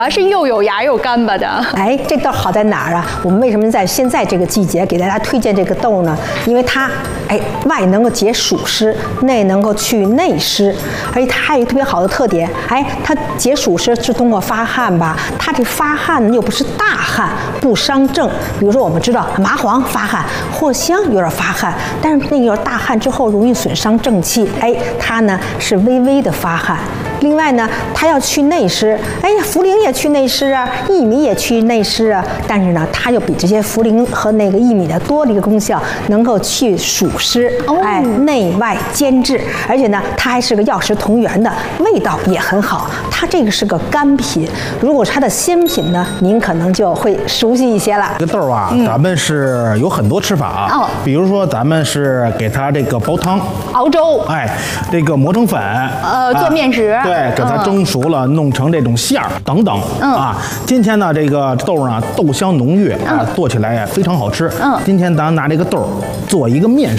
是又有芽又干巴的。 哎，这豆好在哪儿啊？我们为什么在现在这个季节给大家推荐这个豆呢？因为它，外能够解暑湿，内能够去内湿，而且它还有一个特别好的特点，它解暑湿是通过发汗吧？它这发汗呢又不是大汗，不伤正。比如说我们知道麻黄发汗，藿香有点发汗，但是那个大汗之后容易损伤正气。它呢是微微的发汗。另外呢，它要去内湿，茯苓也去内湿啊，薏米也去内湿啊，但是呢，它又比这些茯苓和那个薏米的多了一个功效，能够去暑湿，内外兼治，而且呢，它还是个药食同源的，味道也很好。它这个是个干品，如果它的鲜品呢，您可能就会熟悉一些了。 这个豆啊，咱们是有很多吃法啊，比如说咱们是给它这个煲汤、 熬粥， 这个磨成粉， 做面食。 对，给它蒸熟了，弄成这种馅儿等等啊。今天呢，这个豆呢豆香浓郁啊，做起来也非常好吃。今天咱拿这个豆做一个面食。